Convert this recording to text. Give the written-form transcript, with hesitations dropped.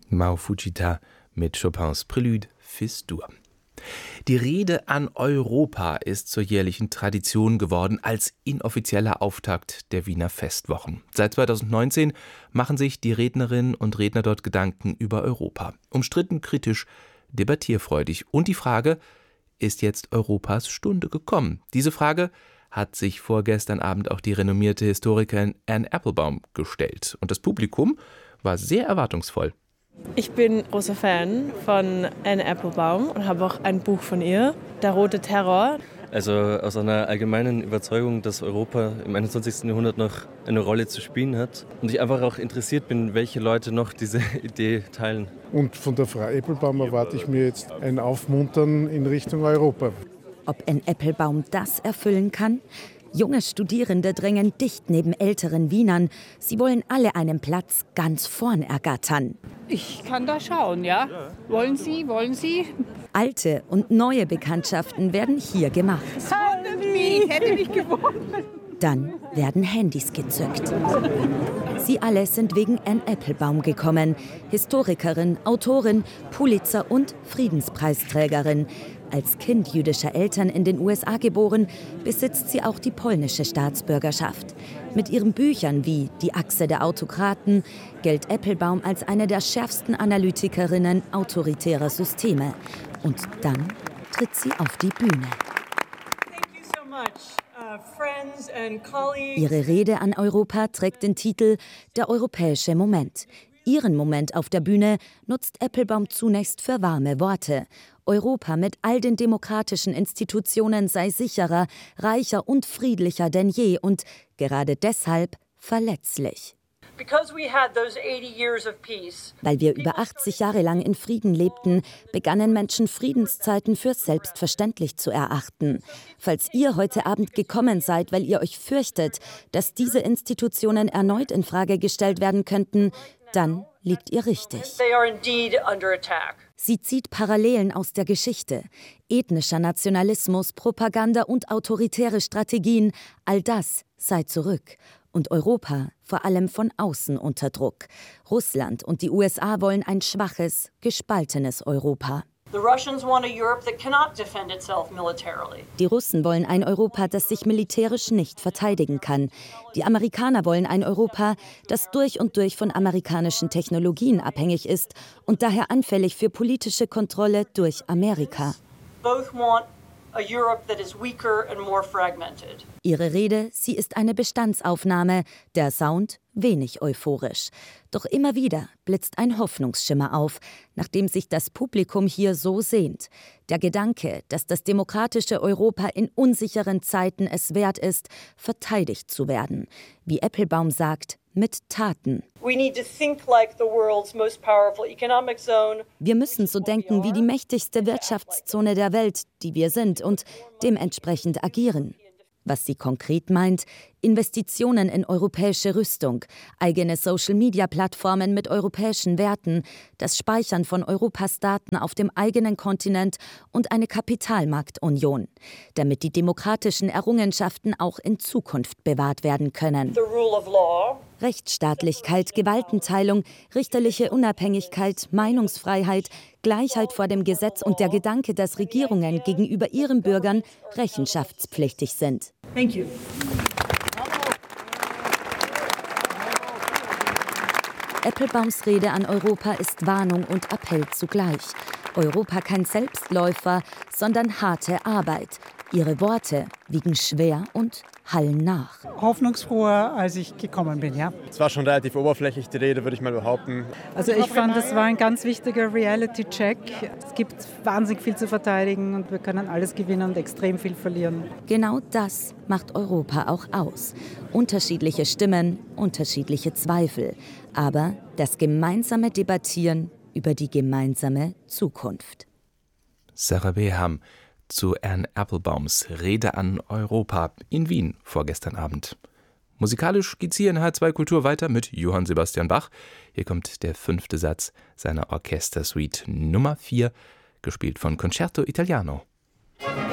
Mao Fujita mit Chopins Prélude Fis-Dur. Die Rede an Europa ist zur jährlichen Tradition geworden als inoffizieller Auftakt der Wiener Festwochen. Seit 2019 machen sich die Rednerinnen und Redner dort Gedanken über Europa. Umstritten, kritisch, debattierfreudig. Und die Frage, ist jetzt Europas Stunde gekommen? Diese Frage hat sich vorgestern Abend auch die renommierte Historikerin Anne Applebaum gestellt. Und das Publikum war sehr erwartungsvoll. Ich bin großer Fan von Anne Applebaum und habe auch ein Buch von ihr, Der rote Terror. Also aus einer allgemeinen Überzeugung, dass Europa im 21. Jahrhundert noch eine Rolle zu spielen hat. Und ich einfach auch interessiert bin, welche Leute noch diese Idee teilen. Und von der Frau Applebaum erwarte ich mir jetzt ein Aufmuntern in Richtung Europa. Ob Anne Applebaum das erfüllen kann? Junge Studierende drängen dicht neben älteren Wienern. Sie wollen alle einen Platz ganz vorn ergattern. Ich kann da schauen, ja. Wollen Sie? Alte und neue Bekanntschaften werden hier gemacht. Hätte mich gewonnen. Dann werden Handys gezückt. Sie alle sind wegen Anne Applebaum gekommen. Historikerin, Autorin, Pulitzer- und Friedenspreisträgerin. Als Kind jüdischer Eltern in den USA geboren, besitzt sie auch die polnische Staatsbürgerschaft. Mit ihren Büchern wie Die Achse der Autokraten gilt Applebaum als eine der schärfsten Analytikerinnen autoritärer Systeme. Und dann tritt sie auf die Bühne. Ihre Rede an Europa trägt den Titel Der europäische Moment. Ihren Moment auf der Bühne nutzt Applebaum zunächst für warme Worte. Europa mit all den demokratischen Institutionen sei sicherer, reicher und friedlicher denn je und gerade deshalb verletzlich. Weil wir über 80 Jahre lang in Frieden lebten, begannen Menschen Friedenszeiten für selbstverständlich zu erachten. Falls ihr heute Abend gekommen seid, weil ihr euch fürchtet, dass diese Institutionen erneut in Frage gestellt werden könnten, dann liegt ihr richtig. Sie zieht Parallelen aus der Geschichte. Ethnischer Nationalismus, Propaganda und autoritäre Strategien, all das sei zurück. Und Europa vor allem von außen unter Druck. Russland und die USA wollen ein schwaches, gespaltenes Europa. Die Russen wollen ein Europa, das sich militärisch nicht verteidigen kann. Die Amerikaner wollen ein Europa, das durch und durch von amerikanischen Technologien abhängig ist und daher anfällig für politische Kontrolle durch Amerika. Ihre Rede, sie ist eine Bestandsaufnahme, der Sound wenig euphorisch. Doch immer wieder blitzt ein Hoffnungsschimmer auf, nachdem sich das Publikum hier so sehnt. Der Gedanke, dass das demokratische Europa in unsicheren Zeiten es wert ist, verteidigt zu werden. Wie Applebaum sagt, mit Taten. Wir müssen so denken wie die mächtigste Wirtschaftszone der Welt, die wir sind, und dementsprechend agieren. Was sie konkret meint, Investitionen in europäische Rüstung, eigene Social-Media-Plattformen mit europäischen Werten, das Speichern von Europas Daten auf dem eigenen Kontinent und eine Kapitalmarktunion, damit die demokratischen Errungenschaften auch in Zukunft bewahrt werden können. Rechtsstaatlichkeit, Gewaltenteilung, richterliche Unabhängigkeit, Meinungsfreiheit, Gleichheit vor dem Gesetz und der Gedanke, dass Regierungen gegenüber ihren Bürgern rechenschaftspflichtig sind. Thank you. Applebaums Rede an Europa ist Warnung und Appell zugleich. Europa kein Selbstläufer, sondern harte Arbeit. Ihre Worte wiegen schwer und hallen nach. Hoffnungsfroher, als ich gekommen bin, ja. Es war schon relativ oberflächlich, die Rede, würde ich mal behaupten. Also ich fand, das war ein ganz wichtiger Reality-Check. Es gibt wahnsinnig viel zu verteidigen und wir können alles gewinnen und extrem viel verlieren. Genau das macht Europa auch aus. Unterschiedliche Stimmen, unterschiedliche Zweifel. Aber das gemeinsame Debattieren über die gemeinsame Zukunft. Sarah Beham zu Anne Applebaums Rede an Europa in Wien vorgestern Abend. Musikalisch geht's hier in H2 Kultur weiter mit Johann Sebastian Bach. Hier kommt der 5. Satz seiner Orchestersuite Nummer 4, gespielt von Concerto Italiano.